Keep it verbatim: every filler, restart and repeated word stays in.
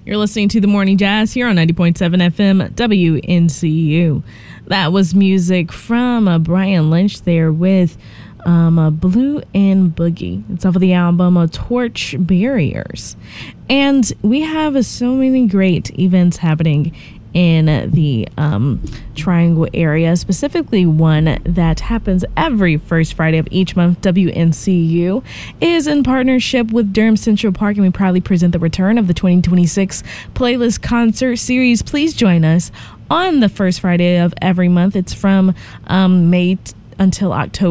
You're listening to The Morning Jazz here on ninety point seven F M W N C U. That was music from uh, Brian Lynch there with um, uh, Blue and Boogie. It's off of the album uh, Torch Barriers. And we have uh, so many great events happening in the um, Triangle area, specifically one that happens every first Friday of each month. W N C U is in partnership with Durham Central Park, and we proudly present the return of the twenty twenty-six Playlist Concert Series. Please join us on the first Friday of every month. It's from um, May t- until October.